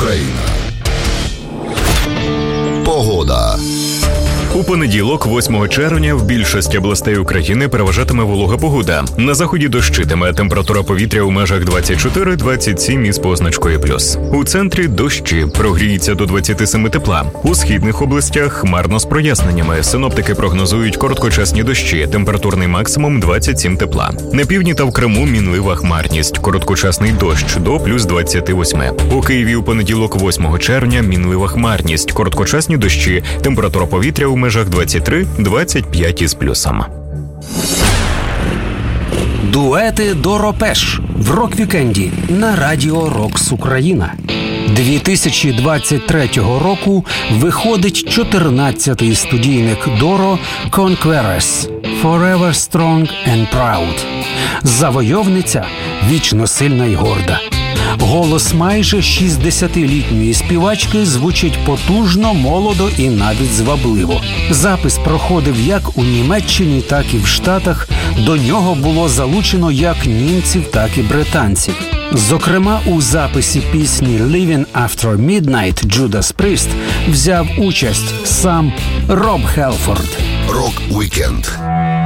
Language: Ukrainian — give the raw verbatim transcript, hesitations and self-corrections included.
Україна. Погода. У понеділок, восьмого червня, в більшості областей України переважатиме волога погода. На заході дощитиме, температура повітря у межах двадцять чотири - двадцять сім із позначкою плюс. У центрі дощі, прогріється до двадцять сім тепла. У східних областях хмарно з проясненнями. Синоптики прогнозують короткочасні дощі, температурний максимум двадцять сім тепла. На півдні та в Криму мінлива хмарність, короткочасний дощ до плюс двадцять вісім. У Києві у понеділок, восьмого червня, мінлива хмарність, короткочасні дощі, температура повітря у межах двадцять три - двадцять п'ять із плюсом. Дуети Доропеш в рок-вікенді на Радіо Рокс Україна. дві тисячі двадцять третього року виходить чотирнадцятий студійник Доро «Conquerors» «Forever Strong and Proud». Завойовниця вічно сильна й горда. Голос майже шістдесятилітньої співачки звучить потужно, молодо і навіть звабливо. Запис проходив як у Німеччині, так і в Штатах. До нього було залучено як німців, так і британців. Зокрема, у записі пісні «Living After Midnight» Judas Priest взяв участь сам Роб Хелфорд. Рок-вікенд.